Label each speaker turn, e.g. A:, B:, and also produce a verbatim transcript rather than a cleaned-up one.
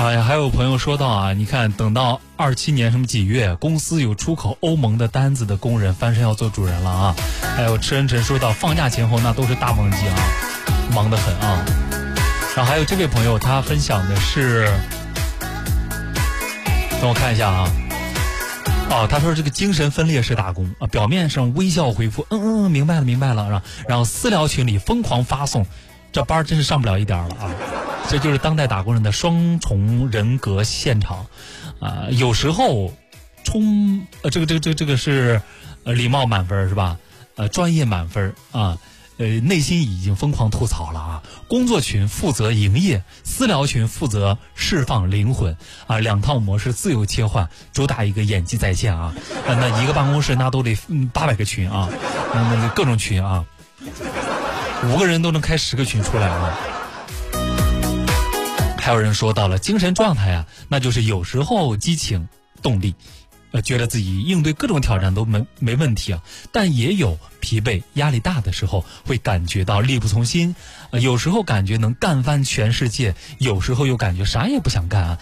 A: 哎呀，还有朋友说到啊，你看等到二七年什么几月，公司有出口欧盟的单子的工人翻身要做主人了啊。还有吃恩晨说到放假前后那都是大旺季啊，忙得很啊。然后还有这位朋友他分享的是，让我看一下啊。哦，他说这个精神分裂式打工啊，表面上微笑回复，嗯嗯，明白了明白了，然后然后私聊群里疯狂发送，这班真是上不了一点了啊。这就是当代打工人的双重人格现场，啊、呃，有时候充呃这个这个这个这个是呃礼貌满分是吧？呃，专业满分啊，呃，内心已经疯狂吐槽了啊。工作群负责营业，私聊群负责释放灵魂啊，两套模式自由切换，主打一个演技在线啊。呃、那一个办公室那都得八百个群啊，那那各种群啊，五个人都能开十个群出来啊。还有人说到了精神状态啊，那就是有时候激情动力，呃，觉得自己应对各种挑战都没没问题啊，但也有疲惫压力大的时候，会感觉到力不从心，呃，有时候感觉能干翻全世界，有时候又感觉啥也不想干啊，